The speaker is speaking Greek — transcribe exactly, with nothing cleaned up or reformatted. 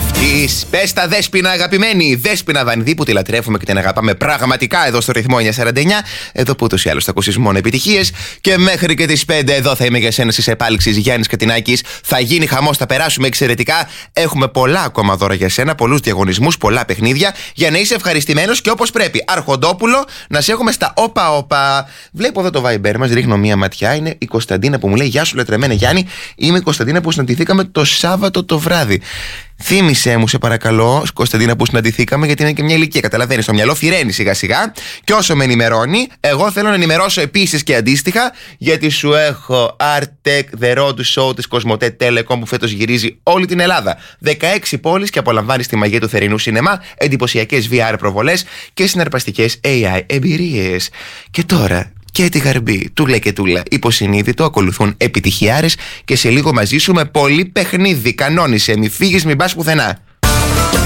πέφτεις. Πες τα Δέσποινα, αγαπημένη. Δέσποινα Βανδύ, που τη λατρεύουμε και την αγαπάμε πραγματικά εδώ στο ρυθμό εννιακόσια σαράντα εννιά. Εδώ που ούτως ή άλλως θα ακούσεις μόνο επιτυχίες. Και μέχρι και τις πέντε εδώ θα είμαι για σένα στις επάλξεις Γιάννης Κατινάκης. Θα γίνει χαμός, θα περάσουμε εξαιρετικά. Έχουμε πολλά ακόμα δώρα για σένα, πολλούς διαγωνισμούς, πολλά παιχνίδια. Για να είσαι ευχαριστημένος και όπως πρέπει. Αρχοντόπουλο, να σε έχουμε στα όπα όπα. Βλέπω εδώ το Viber μας, ρίχνω μία ματιά. Είναι η Κωνσταντίνα που μου λέει: Γεια σου, λατρεμένε Γιάννη. Είμαι η Κωνσταντίνα που συναντηθήκαμε το Σάββατο το βράδυ. Θύμησέ μου, σε παρακαλώ, Κωνσταντίνα, που συναντηθήκαμε, γιατί είναι και μια ηλικία. Καταλαβαίνεις, το μυαλό φυραίνει σιγά-σιγά. Και όσο με ενημερώνει, εγώ θέλω να ενημερώσω επίσης και αντίστοιχα, γιατί σου έχω Artec The Road Show της Κοσμοτέ Telecom που φέτος γυρίζει όλη την Ελλάδα. δεκαέξι πόλεις και απολαμβάνεις τη μαγεία του θερινού σινεμά, εντυπωσιακές βι αρ προβολές και συναρπαστικές έι άι εμπειρίες. Και τώρα. Και τη γαρμπή, τούλα και τούλα, υποσυνείδητο, ακολουθούν επιτυχιάρες και σε λίγο μαζί σου με πολύ παιχνίδι. Κανόνισε, μη φύγεις, μην πας πουθενά.